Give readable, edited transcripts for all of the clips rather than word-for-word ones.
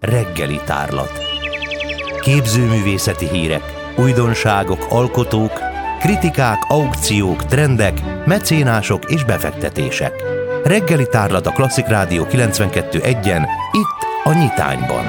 Reggeli tárlat. Képzőművészeti hírek, újdonságok, alkotók, kritikák, aukciók, trendek, mecénások és befektetések. Reggeli tárlat a Klasszik Rádió 92.1-en, itt a Nyitányban.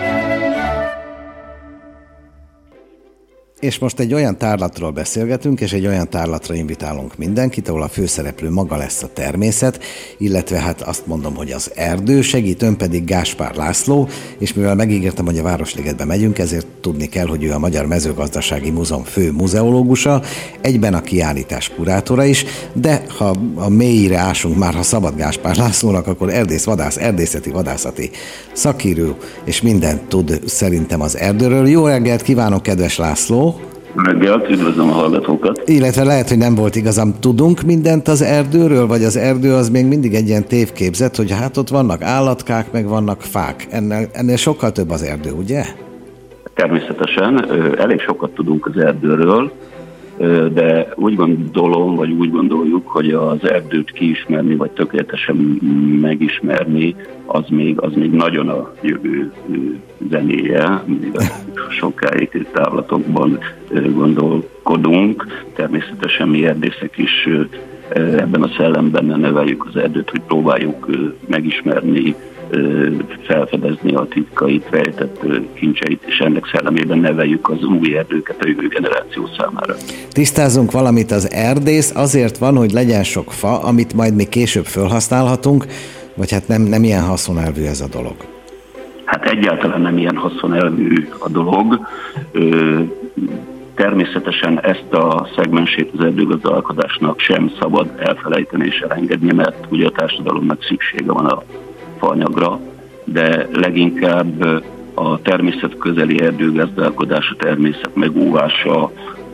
És most egy olyan tárlatról beszélgetünk, és egy olyan tárlatra invitálunk mindenkit, ahol a főszereplő maga lesz a természet, illetve hát azt mondom, hogy az erdő, segítőn pedig Gáspár László, és mivel megígértem, hogy a Városligetbe megyünk, ezért tudni kell, hogy ő a Magyar Mezőgazdasági Múzeum fő muzeológusa, egyben a kiállítás kurátora is, de ha a mélyére ásunk már, ha szabad Gáspár Lászlónak, akkor erdész-vadász, erdészeti-vadászati szakíró, és mindent tud szerintem az erdőről. Jó reggelt kívánok, kedves László! Reggelt, üdvözlöm a hallgatókat! Illetve lehet, hogy nem volt igazam. Tudunk mindent az erdőről, vagy az erdő az még mindig egy ilyen tévképzet, hogy hát ott vannak állatkák, meg vannak fák. Ennél sokkal több az erdő, ugye? Természetesen. Elég sokat tudunk az erdőről, de úgy gondolom, vagy úgy gondoljuk, hogy az erdőt kiismerni, vagy tökéletesen megismerni, az még nagyon a jövő zenéje, még sokáig távlatokban gondolkodunk. Természetesen mi erdészek is ebben a szellemben neveljük az erdőt, hogy próbáljuk megismerni, felfedezni a titkait, rejtett kincseit, és ennek szellemében neveljük az új erdőket a jövő generáció számára. Tisztázunk valamit, az erdész azért van, hogy legyen sok fa, amit majd mi később felhasználhatunk, vagy hát nem ilyen haszonelvű ez a dolog? Hát egyáltalán nem ilyen haszonelvű a dolog. Természetesen ezt a szegmensét az erdőgazdálkodásnak sem szabad elfelejteni és elengedni, mert ugye a társadalomnak szüksége van a faanyagra, de leginkább a természet közeli erdőgazdálkodás, a természet megóvása,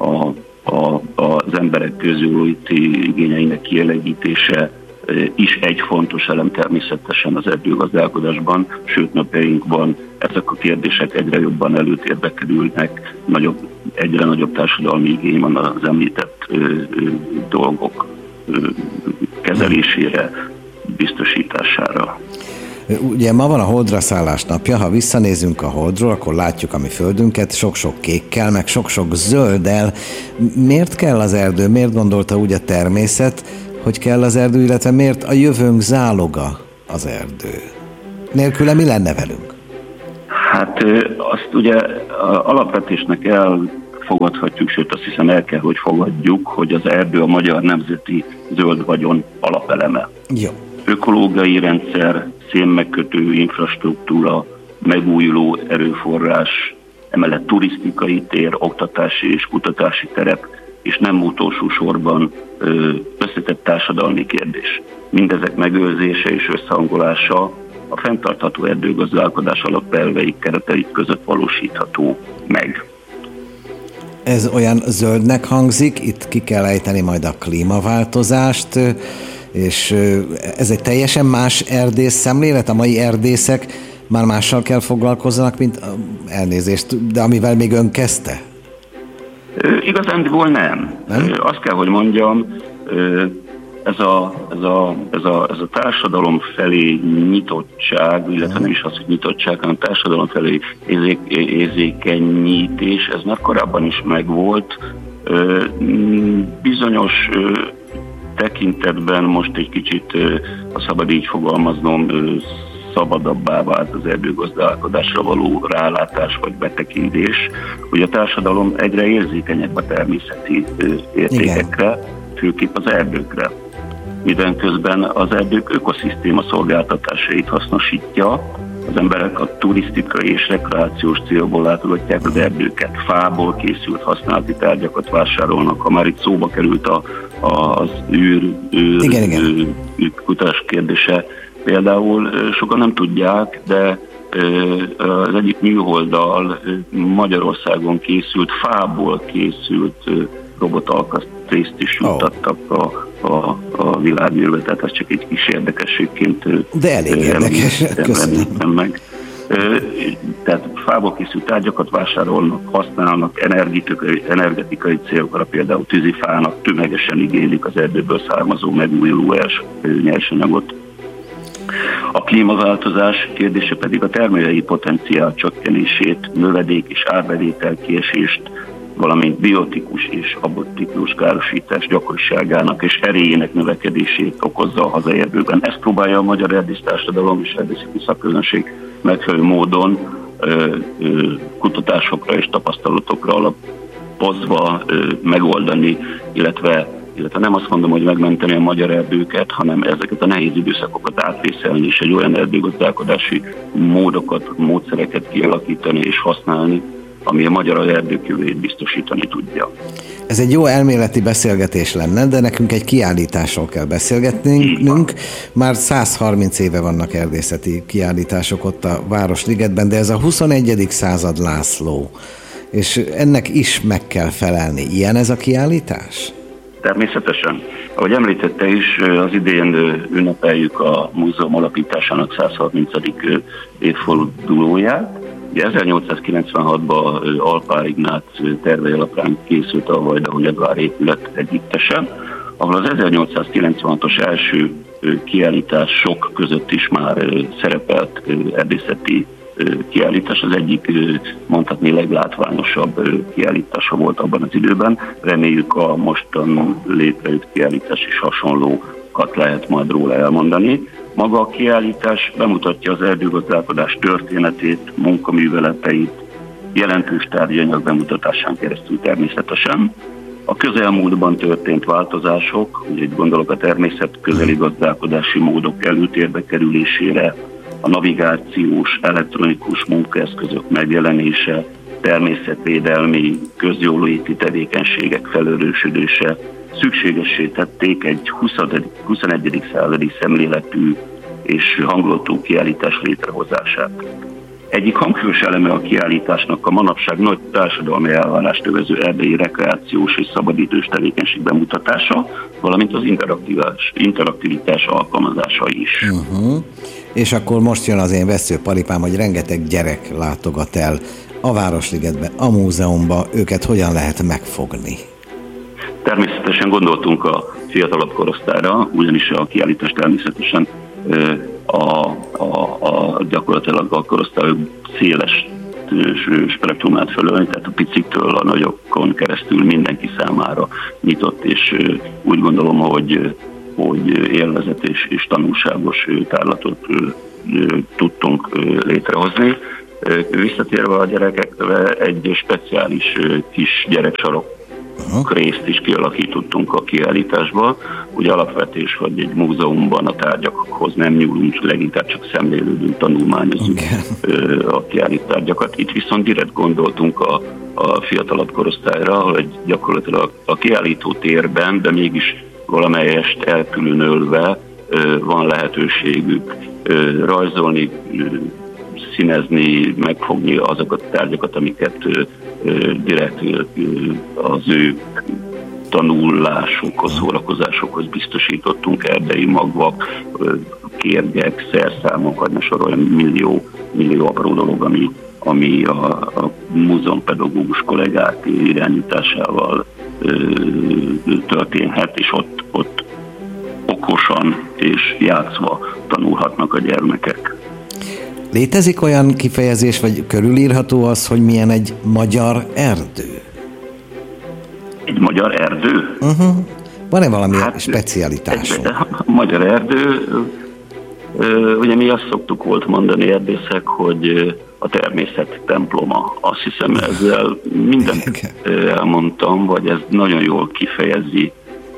az emberek közjóléti igényeinek kielégítése is egy fontos elem természetesen az erdőgazdálkodásban, sőt napjainkban ezek a kérdések egyre jobban előtérbe kerülnek, egyre nagyobb társadalmi igény van az említett dolgok kezelésére, biztosítására. Ugye ma van a Holdra szállás napja, ha visszanézünk a Holdról, akkor látjuk a mi földünket sok-sok kékkel, meg sok-sok zölddel. Miért kell az erdő? Miért gondolta úgy a természet, hogy kell az erdő, illetve miért a jövőnk záloga az erdő? Nélküle mi lenne velünk? Hát azt ugye alapvetésnek elfogadhatjuk, sőt azt hiszem el kell, hogy fogadjuk, hogy az erdő a magyar nemzeti zöld vagyon alapeleme. Jó. Ökológiai rendszer, szénmegkötő infrastruktúra, megújuló erőforrás, emellett turisztikai tér, oktatási és kutatási terep, és nem utolsó sorban összetett társadalmi kérdés. Mindezek megőrzése és összehangolása a fenntartható erdőgazdálkodás alapelvei keretei között valósítható meg. Ez olyan zöldnek hangzik, itt ki kell ejteni majd a klímaváltozást, és ez egy teljesen más erdész szemlélet, a mai erdészek már mással kell foglalkozzanak, mint elnézést, de amivel még ön kezdte? Igazándiból nem. Azt kell, hogy mondjam, ez a társadalom felé nyitottság, illetve nem is az, hogy nyitottság, hanem társadalom felé érzékenyítés, ez már korábban is megvolt. Bizonyos tekintetben most egy kicsit, ha szabad így fogalmaznom, szabadabbá vált az erdőgazdálkodásra való rálátás vagy betekintés, hogy a társadalom egyre érzékenyebb a természeti értékekre, igen, főképp az erdőkre. Mivel közben az erdők ökoszisztéma szolgáltatásait hasznosítja, az emberek a turisztikai és rekreációs célból látogatják az erdőket, fából készült használati tárgyakat vásárolnak, ha már itt szóba került az űrkutatás kérdése. Például sokan nem tudják, de az egyik műholddal Magyarországon készült, fából készült robotalkatrészt is juttattak a világűrbe, tehát ez csak egy kis érdekességként. De elég érdekes, köszönöm. Meg. Tehát fából készült tárgyakat vásárolnak, használnak energetikai célokra, például tűzifának, tömegesen igénylik az erdőből származó megújuló nyersanyagot. A klímaváltozás kérdése pedig a termelői potenciál csökkenését, növedék és árbevétel kiesést, valamint biotikus és abiotikus károsítás gyakoriságának és erejének növekedését okozza a hazai erdőkben. Ezt próbálja a magyar erdésztársadalom és erdészeti szakközönség megfelelő módon kutatásokra és tapasztalatokra alapozva megoldani, illetve nem azt mondom, hogy megmenteni a magyar erdőket, hanem ezeket a nehéz időszakokat átvészelni, és egy olyan erdőgazdálkodási módokat, módszereket kialakítani és használni, ami a magyar erdők jövőjét biztosítani tudja. Ez egy jó elméleti beszélgetés lenne, de nekünk egy kiállításról kell beszélgetnünk. Már 130 éve vannak erdészeti kiállítások ott a Városligetben, de ez a 21. század László, és ennek is meg kell felelni. Ilyen ez a kiállítás? Természetesen. Ahogy említette is, az idén ünnepeljük a múzeum alapításának 130. évfordulóját. 1896-ban Alpár Ignác tervei alapján készült a Vajdahunyadvár épület együttesen, ahol az 1896-os első kiállítások között is már szerepelt erdészeti kiállítás. Az egyik mondhatni leglátványosabb kiállítása volt abban az időben. Reméljük a mostan létrejött kiállítás is hasonlókat lehet majd róla elmondani. Maga a kiállítás bemutatja az erdőgazdálkodás történetét, munkaműveleteit, jelentős tárgyanyag bemutatásán keresztül természetesen. A közelmúltban történt változások, ugye gondolok a természet közeli gazdálkodási módok előtérbe kerülésére, a navigációs, elektronikus munkaeszközök megjelenése, természetvédelmi, közjóléti tevékenységek felerősödése szükségessé tették egy 21. századi szemléletű és hangulatú kiállítás létrehozását. Egyik hangsúlyos eleme a kiállításnak a manapság nagy társadalmi elvárást övező erdei rekreációs és szabadidős tevékenység bemutatása, valamint az interaktivitás alkalmazása is. És akkor most jön az én veszőparipám, hogy rengeteg gyerek látogat el a Városligetbe, a múzeumba, őket hogyan lehet megfogni? Természetesen gondoltunk a fiatalabb korosztályra, ugyanis a kiállítás természetesen gyakorlatilag a korosztályok széles spektrumát fölölni, tehát a piciktől a nagyokon keresztül mindenki számára nyitott, és úgy gondolom, hogy élvezetes és tanulságos tárlatot tudtunk létrehozni. Visszatérve a gyerekekre, egy speciális kis gyereksarok részt is kialakítottunk a kiállításba. Ugye alapvetés, hogy egy múzeumban a tárgyakhoz nem nyúlunk, leginkább csak szemlélődünk, tanulmányozunk a kiállított tárgyakat. Itt viszont direkt gondoltunk a fiatalabb korosztályra, hogy gyakorlatilag a kiállító térben, de mégis valamelyest elkülönölve van lehetőségük rajzolni, színezni, megfogni azokat a tárgyakat, amiket direkt az ő tanulásukhoz, szórakozásokhoz biztosítottunk, erdei magvak, kérgek, szerszámok, hogy ne soroljam, millió apró dolog, ami a múzeumpedagógus kollégák irányításával történhet, és ott okosan és játszva tanulhatnak a gyermekek. Létezik olyan kifejezés, vagy körülírható az, hogy milyen egy magyar erdő? Egy magyar erdő? Van-e valami specialitás? A magyar erdő, ugye mi azt szoktuk volt mondani erdészek, hogy a természet temploma. Azt hiszem ezzel mindent elmondtam, vagy ez nagyon jól kifejezi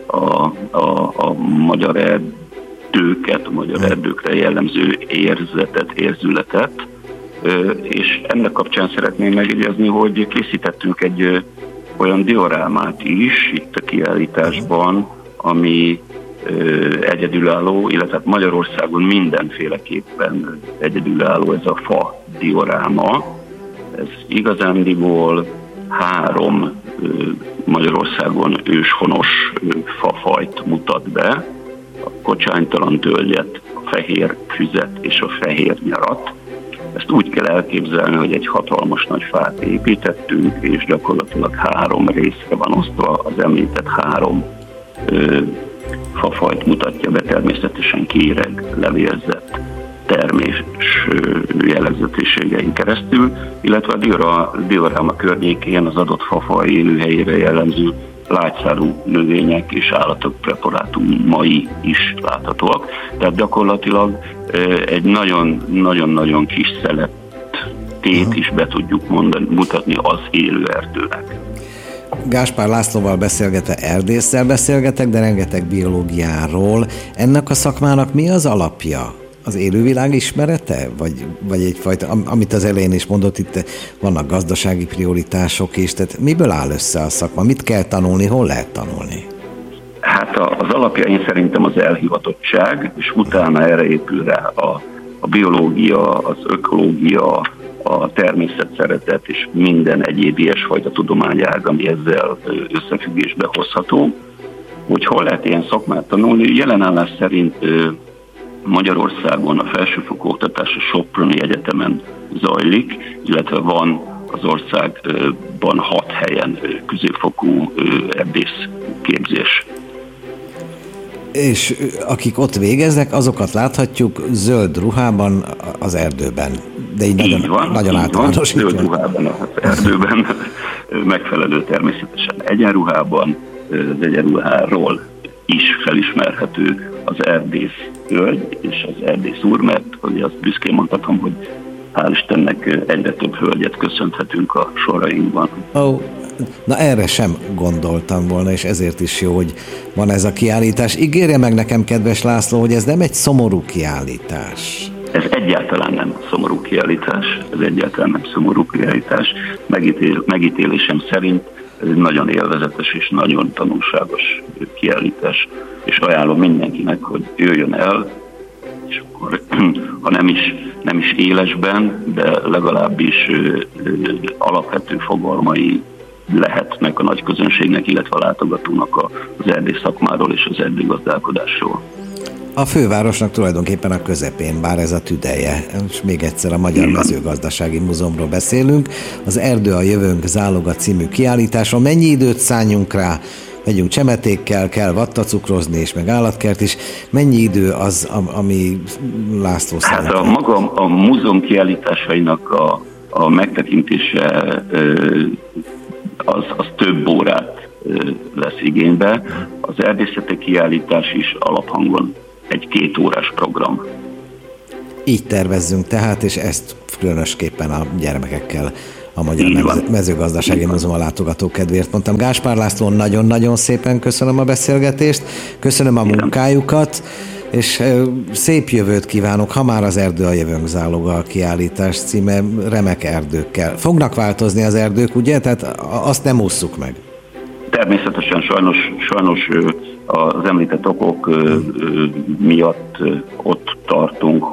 a magyar erdőket, a magyar erdőkre jellemző érzetet, érzületet, és ennek kapcsán szeretném megjegyezni, hogy készítettünk egy olyan diorámát is itt a kiállításban, ami egyedülálló, illetve Magyarországon mindenféleképpen egyedülálló ez a fa dioráma. Ez igazándiból 3 Magyarországon őshonos fafajt mutat be, a kocsánytalan tölgyet, a fehér füzet és a fehér nyarat. Ezt úgy kell elképzelni, hogy egy hatalmas nagy fát építettünk, és gyakorlatilag 3 részre van osztva, az említett 3 fafajt mutatja be, természetesen kéreg, levélzett, jellegzetességein keresztül, illetve a dioráma környékén az adott fafaj élőhelyére jellemző lágyszárú növények és állatok preparátumai is láthatóak. Tehát gyakorlatilag egy nagyon-nagyon kis szelettét is be tudjuk mutatni az élő erdőnek. Gáspár Lászlóval beszélgetve erdésszel beszélgetek, de rengeteg biológiáról. Ennek a szakmának mi az alapja? Az élővilág ismerete? Vagy egyfajta, amit az elején is mondott, itt vannak gazdasági prioritások is, tehát miből áll össze a szakma? Mit kell tanulni, hol lehet tanulni? Hát az alapja én szerintem az elhivatottság, és utána erre épül rá a biológia, az ökológia, a természetszeretet és minden egyéb ilyesfajta tudományág, ami ezzel összefüggésbe hozható. Hogy hol lehet ilyen szakmát tanulni? Jelen állás szerint Magyarországon a felsőfokú oktatás a Soproni Egyetemen zajlik, illetve van az országban 6 helyen középfokú erdész képzés. És akik ott végeznek, azokat láthatjuk zöld ruhában az erdőben. De így nagyon általánosítva. Zöld ruhában az erdőben, megfelelő természetesen egyenruhában, az egyenruháról is felismerhető az erdész hölgy és az erdész úr, mert hogy azt büszkén mondhatom, hogy hál' Istennek egyre több hölgyet köszönhetünk a sorainkban. Na erre sem gondoltam volna, és ezért is jó, hogy van ez a kiállítás. Ígérje meg nekem, kedves László, hogy ez nem egy szomorú kiállítás. Ez egyáltalán nem szomorú kiállítás. Megítélésem szerint ez egy nagyon élvezetes és nagyon tanulságos kiállítás, és ajánlom mindenkinek, hogy jöjjön el, és akkor, ha nem is élesben, de legalábbis alapvető fogalmai lehetnek a nagy közönségnek, illetve a látogatónak az erdész szakmáról és az erdőgazdálkodásról. A fővárosnak tulajdonképpen a közepén, bár ez a tüdeje. És még egyszer a Magyar Mezőgazdasági Múzeumról beszélünk. Az Erdő a jövőnk záloga című kiállításról. Mennyi időt szálljunk rá? Megyünk csemetékkel, kell vattacukrozni, és meg állatkert is. Mennyi idő az, ami László szerint? Hát maga a múzeum kiállításainak a megtekintése az több órát lesz igénybe. Az erdészeti kiállítás is alaphangon egy 2 órás program. Így tervezzünk tehát, és ezt különösképpen a gyermekekkel a Magyar Mezőgazdasági Múzeum látogatók kedvéért mondtam. Gáspár László, nagyon-nagyon szépen köszönöm a beszélgetést, köszönöm a munkájukat, és szép jövőt kívánok, ha már az Erdő a jövőnk záloga a kiállítás címe, remek erdőkkel. Fognak változni az erdők, ugye? Tehát azt nem ússzuk meg. Természetesen sajnos az említett okok miatt ott tartunk,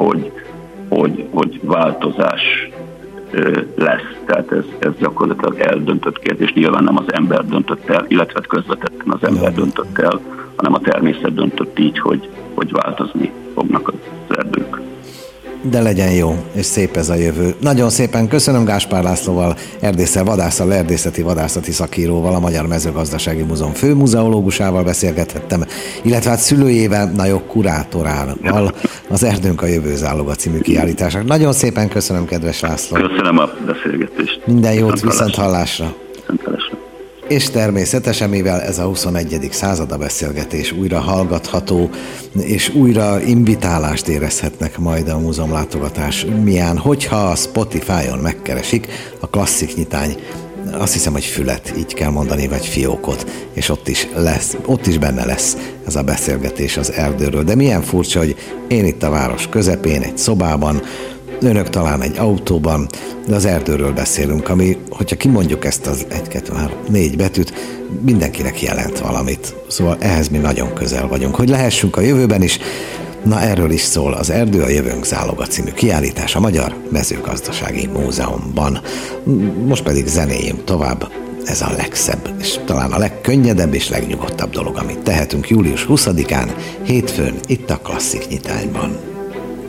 hogy változás lesz. Tehát ez gyakorlatilag eldöntött kérdés. Nyilván nem az ember döntött el, illetve közvetetten az ember döntött el, hanem a természet döntött így, hogy változni fognak az erdők. De legyen jó, és szép ez a jövő. Nagyon szépen köszönöm Gáspár Lászlóval, erdésszel, vadásszal, vadászati szakíróval, a Magyar Mezőgazdasági Múzeum főmuzeológusával beszélgethettem, illetve hát szülőjével, Nagyok kurátorával, az Erdőnk a jövő záloga című kiállításnak. Nagyon szépen köszönöm, kedves László. Köszönöm a beszélgetést. Minden jót, viszont hallásra. Viszonthallásra. És természetesen, mivel ez a 21. század a beszélgetés újra hallgatható, és újra invitálást érezhetnek majd a múzeumlátogatás mián, hogyha a Spotify-on megkeresik a klasszik nyitány, azt hiszem, hogy fület, így kell mondani, vagy fiókot, és ott is benne lesz ez a beszélgetés az erdőről. De milyen furcsa, hogy én itt a város közepén, egy szobában, önök talán egy autóban, de az erdőről beszélünk, ami, hogyha kimondjuk ezt az 1, 2, 3, 4 betűt, mindenkinek jelent valamit. Szóval ehhez mi nagyon közel vagyunk. Hogy lehessünk a jövőben is, na erről is szól az Erdő a jövőnk záloga című kiállítás a Magyar Mezőgazdasági Múzeumban. Most pedig zenéljünk tovább. Ez a legszebb, és talán a legkönnyedebb és legnyugodtabb dolog, amit tehetünk július 20-án, hétfőn, itt a Klasszik Nyitányban.